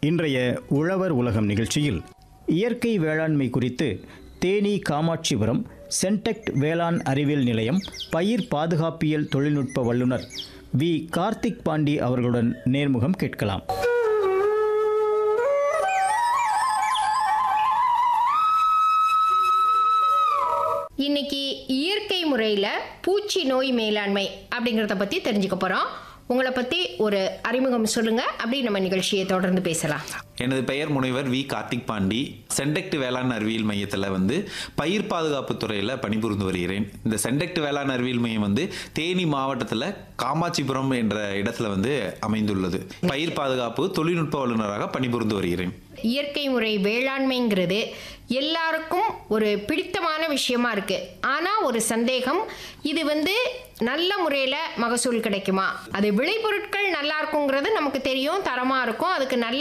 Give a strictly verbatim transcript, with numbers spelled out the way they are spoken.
இன்றைய உழவர் உலகம் நிகழ்ச்சியில் இயற்கை வேளாண்மை குறித்து தேனி காமாட்சிபுரம் சென்டெக்ட் வேளாண் அறிவியல் நிலையம் பயிர் பாதுகாப்பியல் தொழில்நுட்ப வல்லுநர் வி கார்த்திக் பாண்டி அவர்களுடன் நேர்முகம் கேட்கலாம். இன்னைக்கு இயற்கை முறையில் பூச்சி நோய் மேலாண்மை அப்படிங்கிறத பற்றி தெரிஞ்சுக்க போகிறோம். உங்களை பற்றி ஒரு அறிமுகம் சொல்லுங்கள், அப்படி நம்ம நிகழ்ச்சியை தொடர்ந்து பேசலாம். எனது பெயர் முனைவர் வி கார்த்திக் பாண்டி. சென்டெக்ட் வேளாண் அறிவியல் மையத்தில் வந்து பயிர் பாதுகாப்பு துறையில் பணிபுரிந்து வருகிறேன். இந்த சென்டெக்ட் வேளாண் அறிவியல் மையம் வந்து தேனி மாவட்டத்தில் காமாட்சிபுரம் என்ற இடத்துல வந்து அமைந்துள்ளது. பயிர் பாதுகாப்பு தொழில்நுட்ப வல்லுநராக பணிபுரிந்து வருகிறேன். இயற்கை முறை வேளாண்மைங்கிறது எல்லாருக்கும் ஒரு பிடித்தமான விஷயமா இருக்கு. ஆனால் ஒரு சந்தேகம், இது வந்து நல்ல முறையில் மகசூல் கிடைக்குமா? அது விளைபொருட்கள் நல்லா இருக்குங்கிறது நமக்கு தெரியும், தரமாக இருக்கும், அதுக்கு நல்ல